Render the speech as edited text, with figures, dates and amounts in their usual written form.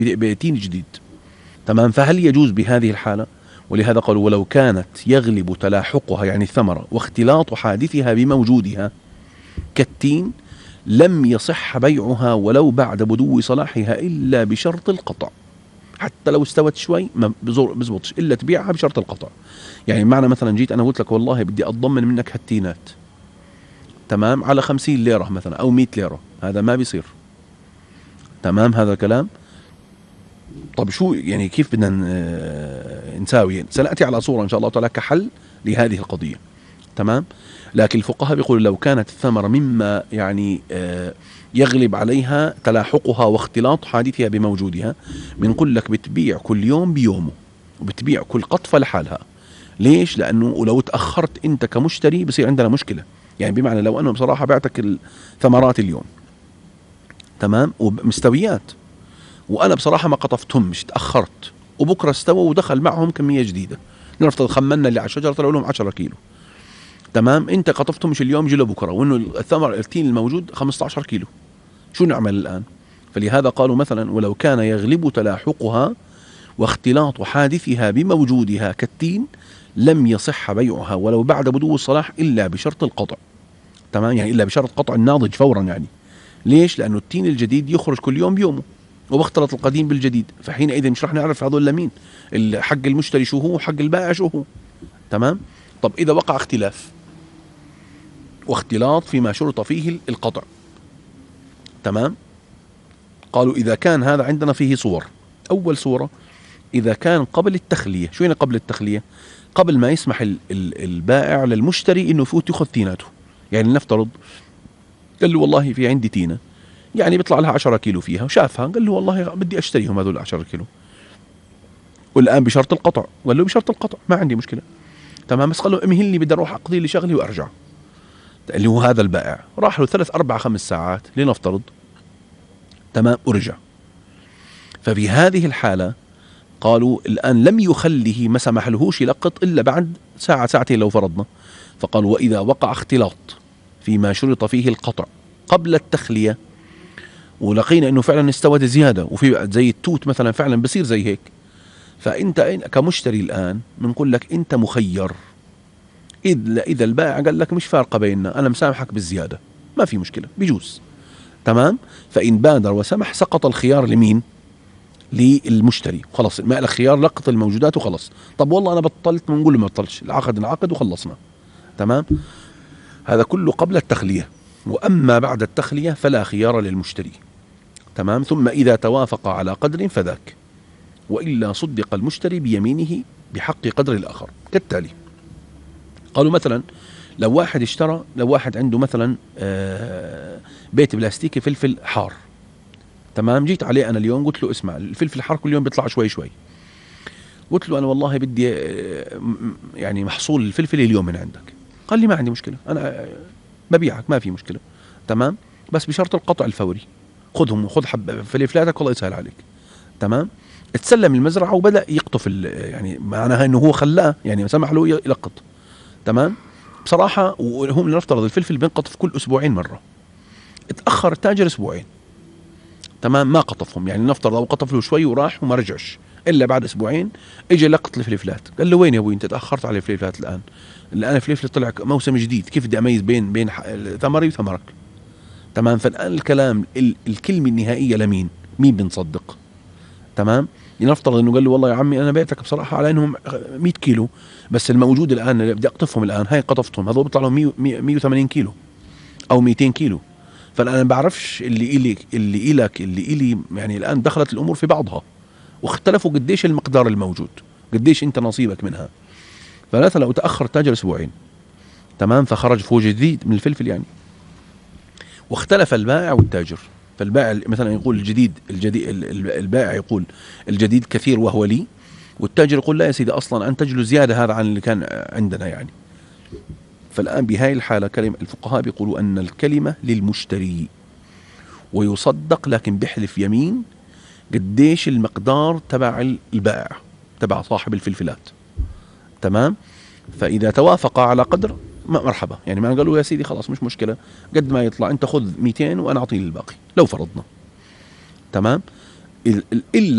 بتين جديد. تمام. فهل يجوز بهذه الحالة؟ ولهذا قالوا ولو كانت يغلب تلاحقها يعني الثمرة واختلاط حادثها بموجودها كالتين لم يصح بيعها ولو بعد بدو صلاحها إلا بشرط القطع. حتى لو استوت شوي ما بزبطش إلا تبيعها بشرط القطع. يعني معنى مثلا جيت أنا قلت لك والله بدي أتضمن منك هالتينات، تمام، على 50 ليرة مثلا أو 100 ليرة، هذا ما بيصير. تمام هذا الكلام. طب شو يعني كيف بدنا نساوي؟ سنأتي على صورة إن شاء الله تعالى كحل لهذه القضية. تمام. لكن الفقهاء بيقولوا لو كانت الثمرة مما يعني يغلب عليها تلاحقها واختلاط حادثها بموجودها، بنقول لك بتبيع كل يوم بيومه وبتبيع كل قطفة لحالها. ليش؟ لأنه لو تأخرت أنت كمشتري بصير عندنا مشكلة. يعني بمعنى لو أنا بصراحة بعتك الثمرات اليوم، تمام، ومستويات، وأنا بصراحة ما قطفتهمش، تأخرت، وبكرة استوى ودخل معهم كمية جديدة، نفترض خمنا اللي على الشجرة طلعوا لهم 10 كيلو، تمام، انت قطفتهم مش اليوم جلوا بكره، وانه الثمر التين الموجود 15 كيلو، شو نعمل الان؟ فلهذا قالوا مثلا ولو كان يغلب تلاحقها واختلاط حادثها بموجودها كالتين لم يصح بيعها ولو بعد بدو الصلاح الا بشرط القطع. تمام، يعني الا بشرط قطع الناضج فورا. يعني ليش؟ لانه التين الجديد يخرج كل يوم بيومه وبختلط القديم بالجديد، فحينئذ مش رح نعرف هذول لمين، حق المشتري شو هو، حق البائع شو هو. تمام. طب اذا وقع اختلاف واختلاط فيما شرط فيه القطع، تمام، قالوا إذا كان هذا عندنا فيه صور. أول صورة إذا كان قبل التخلية. شو يعني قبل التخلية؟ قبل ما يسمح البائع للمشتري إنه يفوت يأخذ تيناته. يعني نفترض قال له والله في عندي تينة يعني بيطلع لها 10 كيلو فيها، وشافها قال له والله بدي أشتريهم هذول 10 كيلو، والآن بشرط القطع، قال له بشرط القطع ما عندي مشكلة، تمام، بس قال له امهلني بدي أروح أقضي لي شغلي وأرجع. اللي هو هذا البائع راح له 3 4 5 ساعات لنفترض، تمام، ورجع. ففي هذه الحالة قالوا الآن لم يخله، ما سمح لهوش يلقط إلا بعد ساعة ساعتين لو فرضنا. فقالوا وإذا وقع اختلاط فيما شرط فيه القطع قبل التخلية ولقينا إنه فعلا استوت زيادة وفي زي التوت مثلا فعلا بصير زي هيك، فأنت كمشتري الآن بنقول لك أنت مخير. إذا البائع قال لك مش فارقة بيننا، أنا مسامحك بالزيادة، ما في مشكلة، بيجوز. تمام. فإن بادر وسمح سقط الخيار لمين؟ للمشتري. خلاص ما له خيار، لقط الموجودات وخلص. طب والله أنا بطلت، بنقول له ما بطلش، العقد انعقد وخلصنا. تمام. هذا كله قبل التخلية. وأما بعد التخلية فلا خيار للمشتري. تمام. ثم إذا توافق على قدر فذاك، وإلا صدق المشتري بيمينه بحق قدر الآخر. كالتالي قالوا مثلا لو واحد اشترى، لو واحد عنده مثلا بيت بلاستيكي فلفل حار، تمام، جيت عليه أنا اليوم قلت له اسمع الفلفل الحار كل يوم بيطلع شوي شوي، قلت له أنا والله بدي يعني محصول الفلفل اليوم من عندك. قال لي ما عندي مشكلة، أنا ببيعك ما في مشكلة، تمام، بس بشرط القطع الفوري، خذهم وخذ حب فلفلاتك والله يسهل عليك. تمام. تسلم المزرعة وبدأ يقطف، يعني معناها إنه هو خلاه، يعني سمح له يلقط. تمام. بصراحة وهم لنفترض الفلفل بينقطف كل أسبوعين مرة، اتأخر التاجر أسبوعين، تمام، ما قطفهم، يعني نفترض أو قطف له شوي وراح وما رجعش إلا بعد أسبوعين إجا لقط الفلفلات. قال له وين يا أبوي أنت تأخرت على الفلفلات، الآن الفلفل طلع موسم جديد، كيف بدي أميز بين ثمري وثمرك؟ تمام. فالآن الكلام الكلمة النهائية لمين؟ مين بنصدق؟ تمام. لنفترض انه قال له والله يا عمي انا بعتك بصراحه على انهم 100 كيلو، بس الموجود الان اللي بدي اقطفهم الان هاي قطفتهم، هذول بيطلعوا 180 كيلو او 200 كيلو. فالان انا بعرفش اللي إلك اللي إلي، يعني الان دخلت الامور في بعضها واختلفوا قديش المقدار الموجود، قديش انت نصيبك منها. فمثلا لو تاخر التاجر اسبوعين، تمام، فخرج فوج جديد من الفلفل يعني، واختلف البائع والتاجر. فالبائع مثلا يقول الجديد البائع يقول الجديد كثير وهو لي، والتاجر يقول لا يا سيدي اصلا انتج له زياده هذا عن اللي كان عندنا يعني. فالان بهاي الحاله كلمه الفقهاء بيقولوا ان الكلمه للمشتري ويصدق، لكن بيحلف يمين قديش المقدار تبع البائع تبع صاحب الفلفلات. تمام. فاذا توافق على قدر مرحبا، يعني ما قالوا يا سيدي خلاص مش مشكلة، قد ما يطلع انت خذ 200 وانا اعطيني الباقي لو فرضنا. تمام. إلا